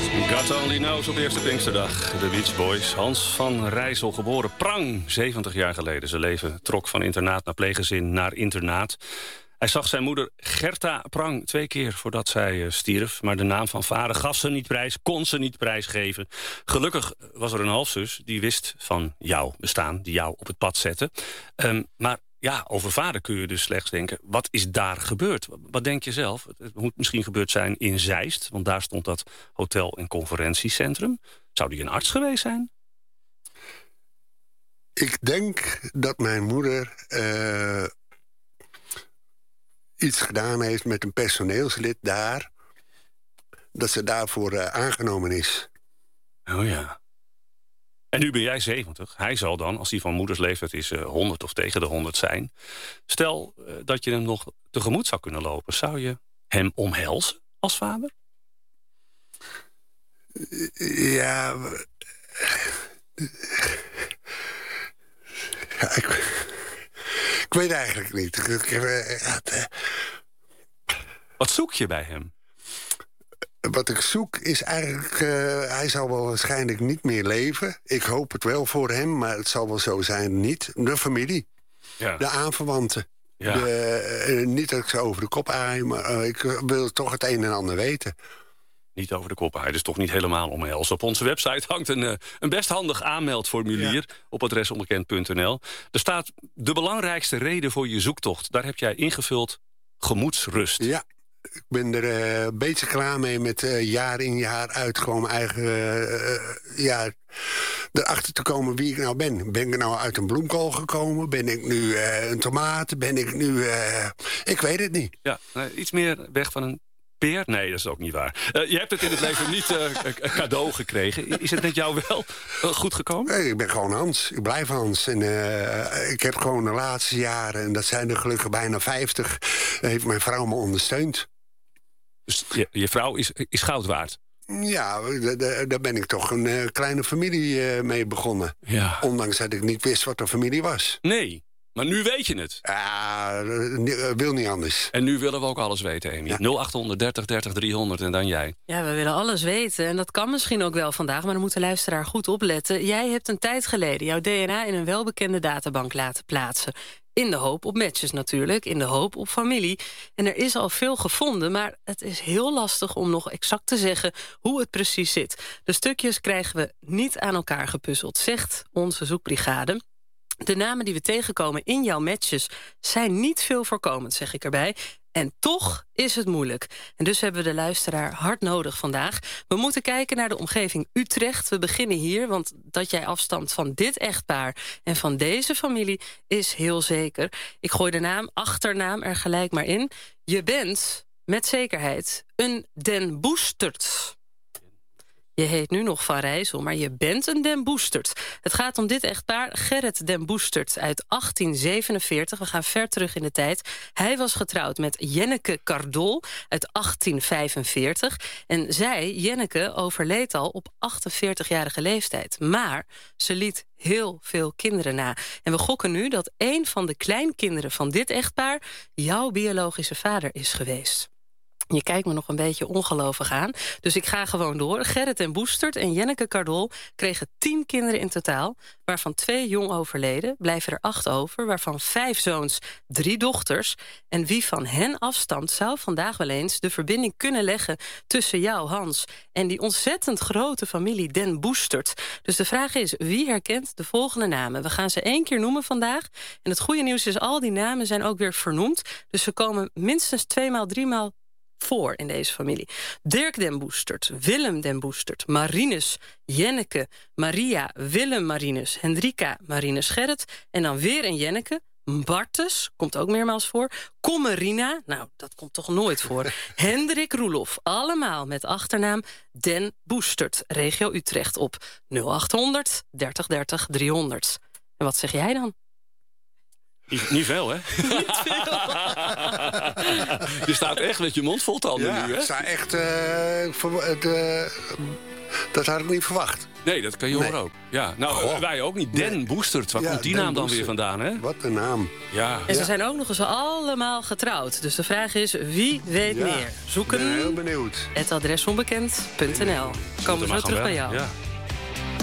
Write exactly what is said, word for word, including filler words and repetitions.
God Only Knows op eerste Pinksterdag. De Beach Boys. Hans van Rijssel, geboren Prang, zeventig jaar geleden. Zijn leven trok van internaat naar pleeggezin naar internaat. Hij zag zijn moeder Gerta Prang twee keer voordat zij uh, stierf. Maar de naam van vader gaf ze niet prijs, kon ze niet prijsgeven. Gelukkig was er een halfzus die wist van jouw bestaan, die jou op het pad zette. Um, maar ja, over vader kun je dus slechts denken, wat is daar gebeurd? Wat denk je zelf? Het moet misschien gebeurd zijn in Zeist, want daar stond dat hotel- en conferentiecentrum. Zou die een arts geweest zijn? Ik denk dat mijn moeder uh, iets gedaan heeft met een personeelslid daar, dat ze daarvoor uh, aangenomen is. Oh ja. En nu ben jij zeventig. Hij zal dan, als hij van moeders leeftijd is, uh, honderd of tegen de honderd zijn. Stel uh, dat je hem nog tegemoet zou kunnen lopen. Zou je hem omhelzen als vader? Ja... ja ik, ik weet eigenlijk niet. Ik, uh, Wat zoek je bij hem? Wat ik zoek is eigenlijk... Uh, hij zal wel waarschijnlijk niet meer leven. Ik hoop het wel voor hem, maar het zal wel zo zijn niet. De familie. Ja. De aanverwanten. Ja. De, uh, niet dat ik ze over de kop aai, maar uh, ik wil toch het een en ander weten. Niet over de kop aaien, dus toch niet helemaal omhelzen. Op onze website hangt een, uh, een best handig aanmeldformulier... Ja. op adres onbekend punt n l. Er staat de belangrijkste reden voor je zoektocht. Daar heb jij ingevuld gemoedsrust. Ja. Ik ben er uh, een beetje klaar mee met uh, jaar in jaar uit gewoon mijn eigen... Uh, ja, erachter te komen wie ik nou ben. Ben ik nou uit een bloemkool gekomen? Ben ik nu uh, een tomaat? Ben ik nu... Uh, ik weet het niet. Ja, uh, iets meer weg van een peer? Nee, dat is ook niet waar. Uh, je hebt het in het leven niet uh, cadeau gekregen. Is het met jou wel uh, goed gekomen? Nee, ik ben gewoon Hans. Ik blijf Hans. En uh, ik heb gewoon de laatste jaren, en dat zijn er gelukkig bijna vijftig... heeft mijn vrouw me ondersteund. Dus je, je vrouw is, is goud waard? Ja, daar ben ik toch een uh, kleine familie uh, mee begonnen. Ja. Ondanks dat ik niet wist wat de familie was. Nee, maar nu weet je het. Ja, uh, wil niet anders. En nu willen we ook alles weten, Amy. Ja. nul achthonderd dertig dertig driehonderd en dan jij. Ja, we willen alles weten. En dat kan misschien ook wel vandaag, maar dan moet de luisteraar goed opletten. Jij hebt een tijd geleden jouw D N A in een welbekende databank laten plaatsen. In de hoop op matches natuurlijk, in de hoop op familie. En er is al veel gevonden, maar het is heel lastig om nog exact te zeggen hoe het precies zit. De stukjes krijgen we niet aan elkaar gepuzzeld, zegt onze zoekbrigade. De namen die we tegenkomen in jouw matches zijn niet veel voorkomend, zeg ik erbij. En toch is het moeilijk. En dus hebben we de luisteraar hard nodig vandaag. We moeten kijken naar de omgeving Utrecht. We beginnen hier, want dat jij afstamt van dit echtpaar en van deze familie is heel zeker. Ik gooi de naam, achternaam er gelijk maar in. Je bent met zekerheid een Den Boestert. Je heet nu nog Van Rijssel, maar je bent een Den Boestert. Het gaat om dit echtpaar, Gerrit Den Boestert uit achttien zevenenveertig. We gaan ver terug in de tijd. Hij was getrouwd met Jenneke Cardol uit achttien vijfenveertig. En zij, Jenneke, overleed al op achtenveertigjarige leeftijd. Maar ze liet heel veel kinderen na. En we gokken nu dat een van de kleinkinderen van dit echtpaar jouw biologische vader is geweest. Je kijkt me nog een beetje ongelovig aan. Dus ik ga gewoon door. Gerrit Den Boestert en Jenneke Cardol kregen tien kinderen in totaal, waarvan twee jong overleden. Blijven er acht over, waarvan vijf zoons, drie dochters. En wie van hen afstamt zou vandaag wel eens de verbinding kunnen leggen tussen jou, Hans, en die ontzettend grote familie Den Boestert. Dus de vraag is, wie herkent de volgende namen? We gaan ze één keer noemen vandaag. En het goede nieuws is, al die namen zijn ook weer vernoemd. Dus ze komen minstens tweemaal, driemaal voor in deze familie. Dirk Den Boestert, Willem Den Boestert, Marinus, Jenneke, Maria, Willem Marinus, Hendrika, Marinus Gerrit en dan weer een Jenneke, Bartes, komt ook meermaals voor, Commerina, nou, dat komt toch nooit voor, Hendrik Roelof, allemaal met achternaam Den Boestert, regio Utrecht op nul achthonderd dertig dertig driehonderd. En wat zeg jij dan? Niet, niet veel, hè? Niet veel. Je staat echt met je mond vol tanden Ja, nu, hè? ik sta echt... Uh, ver, uh, dat had ik niet verwacht. Nee, dat kan je nee. horen ook. Ja, nou, Goh. wij ook niet. Dan nee. Boestert, waar ja, komt die Dan naam dan Boestert. weer vandaan, hè? Wat een naam. Ja. En ze ja. zijn ook nog eens allemaal getrouwd. Dus de vraag is, wie weet ja. meer? Zoeken. Ik ben heel benieuwd. het adres onbekend punt n l. Komen we zo terug bij jou. Ja.